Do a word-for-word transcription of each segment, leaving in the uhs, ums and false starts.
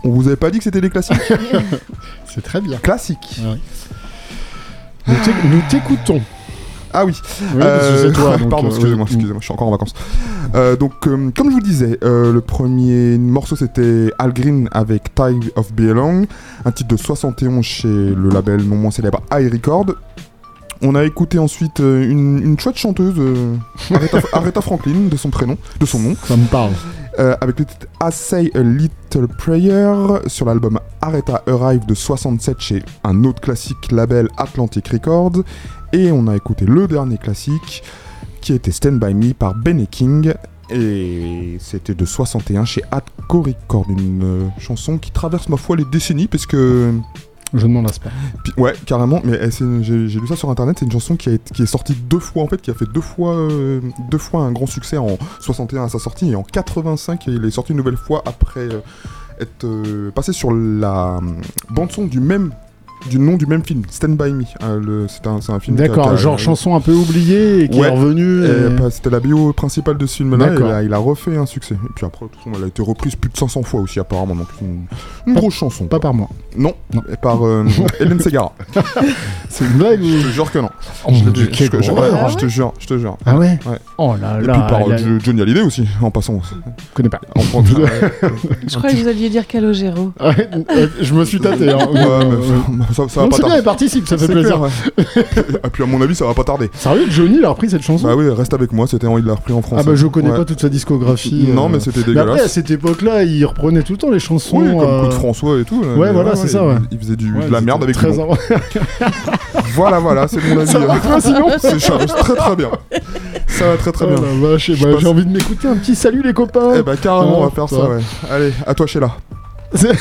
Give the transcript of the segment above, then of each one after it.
On vous avait pas dit que c'était des classiques? C'est très bien. Classique. Ah oui. Nous, t'éc- nous t'écoutons. Ah oui, Oui, parce que c'est toi, donc, pardon, euh, excusez-moi, oui. excusez-moi, je suis encore en vacances. Euh, donc, euh, comme je vous disais, euh, le premier morceau c'était Al Green avec Tide of Belong, un titre de soixante et onze chez le label non moins célèbre High Record. On a écouté ensuite euh, une, une chouette chanteuse, euh, Aretha, Aretha Franklin, de son prénom, de son nom, Ça me parle. euh, avec le titre I Say a Little Prayer sur l'album Aretha Arrive de soixante-sept chez un autre classique label Atlantic Records. Et on a écouté le dernier classique qui était Stand By Me par Benny King. Et c'était de soixante et un chez Atco Records, une euh, chanson qui traverse ma foi les décennies parce que... Je ne m'en lasse pas. Puis, ouais, carrément, mais elle, c'est, j'ai, j'ai lu ça sur internet, c'est une chanson qui, a été, qui est sortie deux fois en fait, qui a fait deux fois, euh, deux fois un grand succès en soixante et un à sa sortie, et en quatre-vingt-cinq il est sorti une nouvelle fois après euh, être euh, passé sur la euh, bande-son du même... du nom du même film, Stand By Me. Euh, le, c'est, un, c'est un film. D'accord, qui a, qui a, genre euh, chanson un peu oubliée et qui ouais, est revenue. et... Et... bah, c'était la B O principale de ce film-là, et D'accord. il a, il a refait un succès. Et puis après, de toute façon, elle a été reprise plus de cinq cents fois aussi, apparemment. Donc, une, une Pas- grosse chanson. Pas par moi. Non, Non. et par euh, Hélène Segara. C'est une blague ou... Je te jure que non. Oh je, mon te, Dieu, je, quel je- je- horreur. ouais, je te jure, je te jure. Ah ouais, Ouais. Oh là Et là. puis par elle a- euh, Johnny Hallyday aussi, en passant. Je connais pas. En France, ouais. Je crois que vous alliez dire Calogero. Ouais, euh, je me suis tâté. Hein. Ouais, Euh, mais ça, ça va donc pas c'est bien, tarder. elle participe, ça fait C'est plaisir. clair, ouais. Et puis à mon avis, ça va pas tarder. Sérieux, Johnny, il a repris cette chanson? Bah oui, reste avec moi, c'était il l'a repris en français. Ah bah je connais Ouais. pas toute sa discographie. Non, euh. mais c'était Mais dégueulasse. après, à cette époque-là, il reprenait tout le temps les chansons. Oui, comme euh, Coup de François et tout. là. ouais, Mais voilà, c'est ça, ouais. Il, il faisait du, ouais, de la merde avec très du bon. en- Voilà, voilà, c'est mon avis. Ça va, hein. toi, sinon? C'est ça, très très bien. Ça va très très bien. Oh la vache, eh Je ben, passe- j'ai envie de m'écouter un petit salut les copains. Eh bah carrément, on va Oh, faire putain. ça, ouais. Allez, à toi Sheila. C'est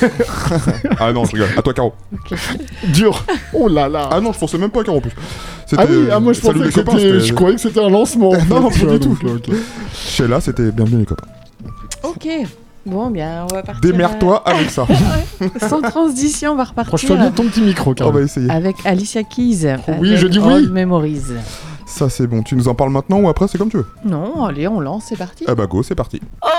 Ah non, je rigole. À toi Caro. dur. Oh là là. Ah non, je pensais même pas à Caro en plus. C'était, Ah oui, ah, moi je Salut pensais les que copains, c'était... c'était- Je croyais que c'était un lancement. en Non, fait, pas du donc, tout. ok. Sheila, c'était bienvenue les copains. Ok. Bon, bien, on va partir. Démerde-toi avec ça. euh, Sans transition, on va repartir. Approche-toi bien de ton petit micro, On Caro. va essayer. Avec Alicia Keys. Oui, avec je dis oui. Old Memories. Ça c'est bon. Tu nous en parles maintenant ou après, c'est comme tu veux. Non, allez, on lance, c'est parti. Ah bah go, c'est parti. Oh